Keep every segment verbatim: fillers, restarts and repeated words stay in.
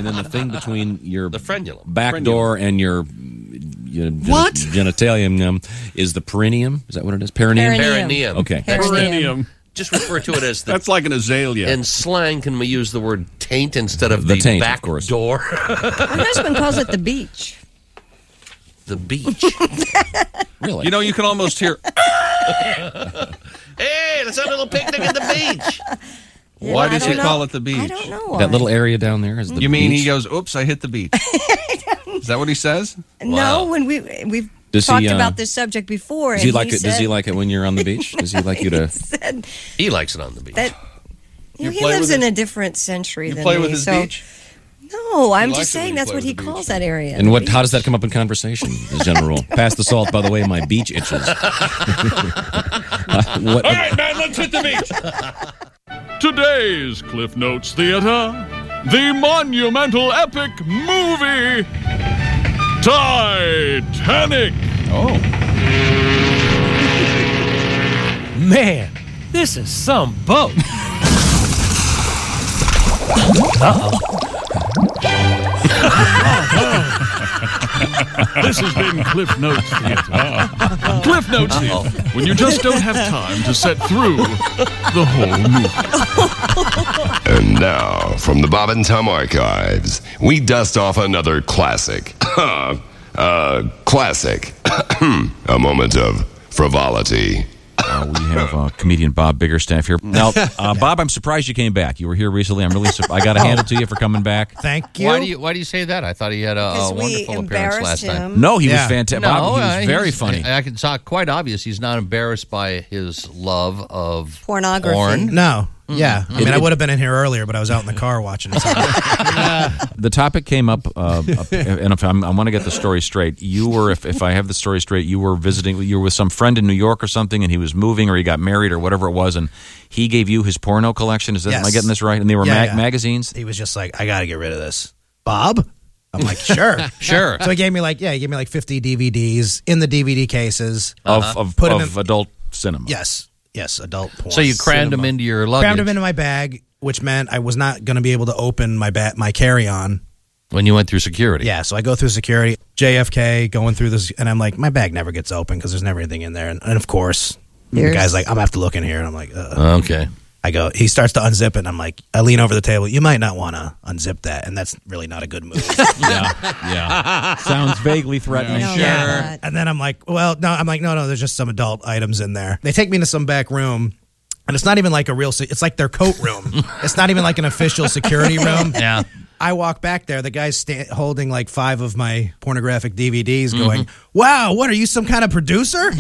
and then the thing between your the frenulum. back frenulum. door and your, your What? genitalium um, is the perineum. Is that what it is? Perineum? Perineum. Perineum. Okay. Perineum. Just refer to it as the... That's like an azalea. In slang, can we use the word taint instead of the, The taint, back of course. door? My husband calls it the beach. The beach. Really? You know, you can almost hear... Hey, let's have a little picnic at the beach. Why I does he don't call know. it the beach? I don't know why. that little area down there is the You mean beach? he goes, oops, I hit the beach. Is that what he says? No, Wow. when we we've Does talked he, uh, about this subject before. Does he and like it? said, Does he like it when you're on the beach? Does he like you to? Said He likes it on the beach. that you know, You he play lives with in his- a different century You than play me. with his so beach? no, I'm likes just it when saying you that's play what with he the calls beach. that area. And the what? How beach. does that come up in conversation? As a general rule. Pass the salt. By the way, my beach itches. Uh, what? All right, man, let's hit the beach. Today's Cliff Notes Theater, the monumental epic movie Titanic. Oh, Man, this is some boat. This has been Cliff Notes Theater. Cliff Notes Theater, when you just don't have time to set through the whole movie. And now, from the Bob and Tom archives, we dust off another classic. uh, classic. A moment of frivolity. uh, we have uh, comedian Bob Biggerstaff here. Now, uh, Bob, I'm surprised you came back. You were here recently. I'm really. Su- I got to hand it to you for coming back. Thank you. Why do you Why do you say that? I thought he had a, a Because we wonderful appearance embarrassed last time. him. No, he Yeah. was fantastic. No, Bob, he was uh, very he's- funny. I can talk quite obvious. He's not embarrassed by his love of Pornography. porn. No. Yeah. I mean, It- I it- would have been in here earlier, but I was out in the car watching it. The topic came up, uh, up and if I'm, I want to get the story straight. You were, if, if I have the story straight, you were visiting, you were with some friend in New York or something, and he was moving, or he got married, or whatever it was, and he gave you his porno collection. Is that, am I Yes. getting this right? And they were Yeah, mag- yeah. magazines. He was just like, I got to get rid of this. Bob? I'm like, sure. Sure. So he gave me like, yeah, he gave me like fifty D V Ds in the D V D cases. Of of, Put 'em of in- adult cinema. Yes. Yes, adult porn. So you crammed him into your luggage crammed him into my bag, which meant I was not going to be able to open my ba- my carry-on. when you went through security. Yeah, so I go through security, J F K, going through this, and I'm like, my bag never gets open because there's never anything in there. And, and of course, There's- the guy's like, I'm going to have to look in here. And I'm like, Ugh. Okay. I go, he starts to unzip it, and I'm like, I lean over the table. You might not want to unzip that, and that's really not a good move. yeah, yeah. Sounds vaguely threatening. No, Yeah. not. And then I'm like, well, no, I'm like, no, no, there's just some adult items in there. They take me into some back room, and it's not even like a real, se- it's like their coat room. It's not even like an official security room. Yeah. I walk back there, the guy's sta- holding like five of my pornographic D V Ds going, wow, what, are you some kind of producer? and,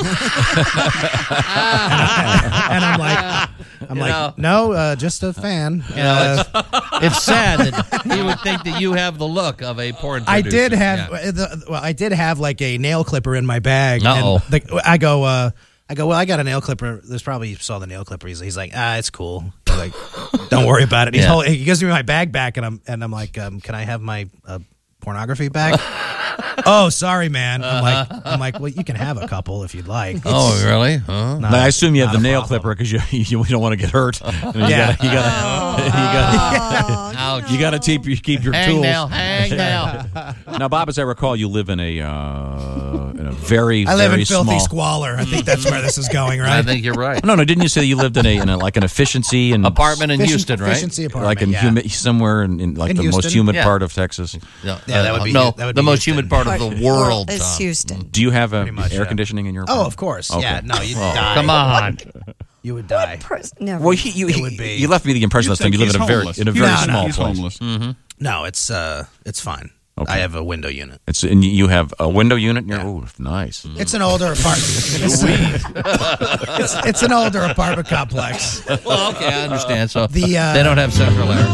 I, and I'm like, I'm You like, know. no, uh, just a fan. You know, it's, it's sad that he would think that you have the look of a porn I producer. did have Yeah. uh, the, well, I did have like a nail clipper in my bag. Uh-oh. And the, I go, uh, I go, well, I got a nail clipper. There's probably you saw the nail clipper. He's, he's like, ah, it's cool. I'm like, don't worry about it. He's Yeah. hold, he gives me my bag back, and I'm and I'm like, um, can I have my uh, pornography back? Oh, sorry, man. I'm like, I'm like, well, you can have a couple if you'd like. Oh, really? Huh? Not- I assume you have not the a nail problem. clipper because you, you don't want to get hurt. You Yeah. gotta, you gotta, you gotta, Ouch. you gotta keep, you keep your Hang tools. now, hang now. Now, Bob, as I recall, you live in a uh, in a very, I live very in filthy small. squalor. I think that's where this is going, right? I think you're right. No, no, didn't you say you lived in a, in a like an efficiency and Apartment in Efficient- Houston, right? Efficiency apartment. like in yeah. humi- somewhere in, in like In the most Houston? humid Yeah. part of Texas? No, Yeah, that would be- no, that would the be most Houston. humid part of the world. It's Tom. Houston. Do you have a much, air yeah. conditioning in your Oh, apartment? of course. Okay. Yeah, no, you'd Oh, die. come on. You would die. Pers- Never. Well, he, you, It he, would be. you left me the impression You last time think you live in a he's very homeless. in a You very No, no, small he's place. homeless. No, it's uh, it's fine. Okay. I have a window unit. It's and you have a window unit in your. Yeah. Oh, nice. It's an older apartment. It's, it's, it's an older apartment complex. Well, okay, I understand. So The, uh, they don't have central air.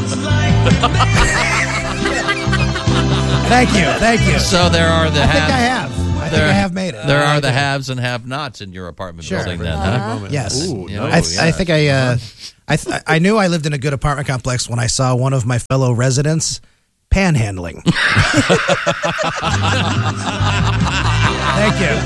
Thank you, thank you. So there are the I think haves. I have. I think There, I have made it. There I are the think- haves and have-nots in your apartment Sure. building. Then, huh? Yes. Ooh, I, nice. I think I, uh, I, th- I knew I lived in a good apartment complex when I saw one of my fellow residents panhandling. Thank you.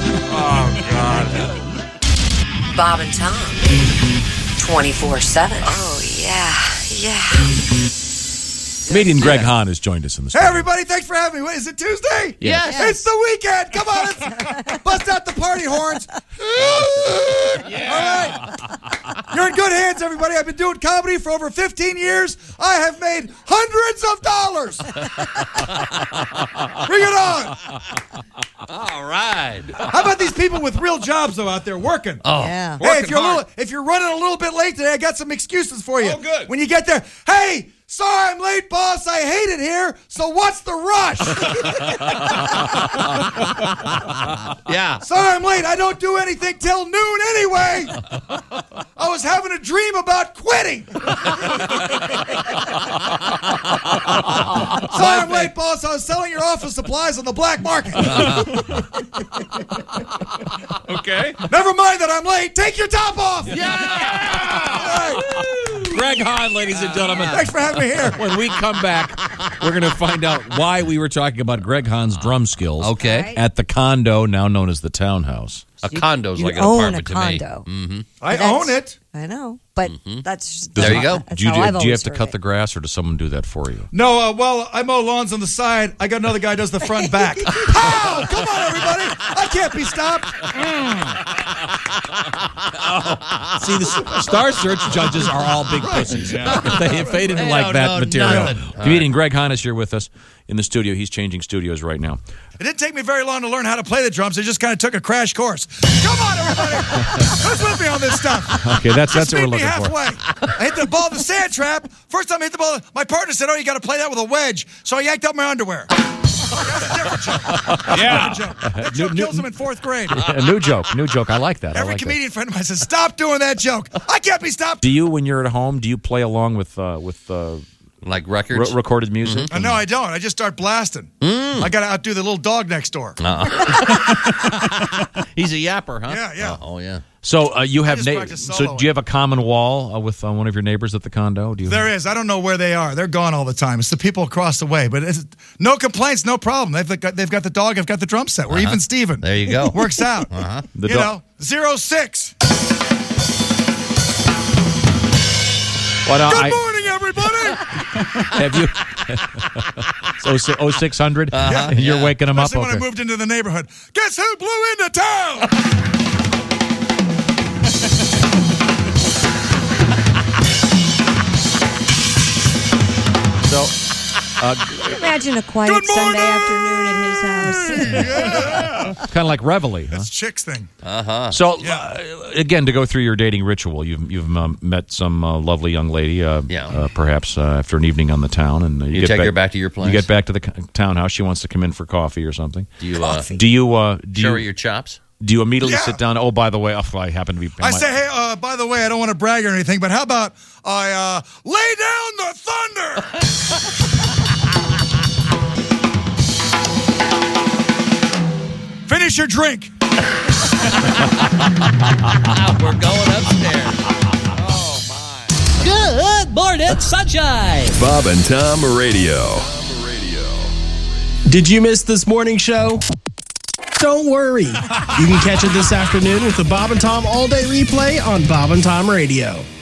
Bob and Tom. twenty-four seven. Oh, yeah, yeah. Comedian Greg Hahn has joined us in the Hey, studio. everybody, thanks for having me. What, is it Tuesday? Yes. It's the weekend. Come on, let's bust out the party horns. Yeah. All right. You're in good hands, everybody. I've been doing comedy for over fifteen years. I have made hundreds of dollars. Bring it on. All right. How about these people with real jobs, though, out there working? Oh. Yeah. Hey, if Working you're, a hard. little, if you're running a little bit late today, I got some excuses for you. Oh, good. When you get there, hey, sorry I'm late, boss. I hate it here. So what's the rush? Yeah. Sorry I'm late. I don't do anything till noon anyway. I was having a dream about quitting. Sorry I'm late, boss. I was selling your office supplies on the black market. Okay. Never mind that I'm late. Take your top off. Greg Hahn, ladies and gentlemen. Thanks for having me here. When we come back, we're going to find out why we were talking about Greg Hahn's drum skills. Okay. At the condo, now known as the townhouse. A condo's You like an own apartment a to me. condo. I That's- own it. I know, but that's There you go. That's Do you, how do, I've do you have always to heard cut it. the grass, or does someone do that for you? No, uh, well, I mow lawns on the side. I got another guy who does the front and back. Pow! Come on, everybody. I can't be stopped. See, the Star Search judges are all big pussies. If, they, if they didn't They like don't that know material. nothing. Comedian Greg Hahn is here with us in the studio. He's changing studios right now. It didn't take me very long to learn how to play the drums. I just kind of took a crash course. Come on, everybody. Who's with me on this stuff? Okay, that's that's Just what we're meet me looking for. halfway. I hit the ball in the sand trap. First time I hit the ball, my partner said, oh, you got to play that with a wedge. So I yanked out my underwear. That's a different joke. That's Yeah. a different joke. That joke kills him in fourth grade. A new joke, new joke. I like that. I Every like that. comedian friend of mine says, stop doing that joke. I can't be stopped. Do you, when you're at home, do you play along with uh, with uh, Like re- records. recorded music? Uh, no, I don't. I just start blasting. I got to outdo the little dog next door. He's a yapper, huh? Yeah, yeah. Oh, oh, yeah. So uh, you have just na- practice so soloing. do you have a common wall uh, with uh, one of your neighbors at the condo? Do you? There is. I don't know where they are. They're gone all the time. It's the people across the way. But it's, no complaints, no problem. They've got, they've got the dog. I've got the drum set. We're even Steven. There you go. Works out. Uh-huh. The you dog- know, zero six. Well, no, Good I- morning, everybody. Have you? so oh six hundred, and you're yeah. waking them up. Especially when I Okay. moved into the neighborhood. Guess who blew into town? So, uh, Imagine a quiet Good Sunday morning! afternoon at his house. kind of like Reveille, huh? It's chicks thing. So, Yeah. uh, again, to go through your dating ritual, you've you've um, met some uh, lovely young lady, uh, Yeah. uh, perhaps uh, after an evening on the town, and uh, You get take her back to your place? You get back to the co- townhouse. She wants to come in for coffee or something. Do you uh, Do you? Uh, do show you? her your chops? do you immediately Yeah. sit down? Oh, by the way, oh, I happen to be. I say, hey, uh, by the way, I don't want to brag or anything, but how about I uh, lay down the thunder? Finish your drink. We're going upstairs. Good morning, sunshine. Bob and Tom Radio. Did you miss this morning show? Don't worry. You can catch it this afternoon with the Bob and Tom All Day Replay on Bob and Tom Radio.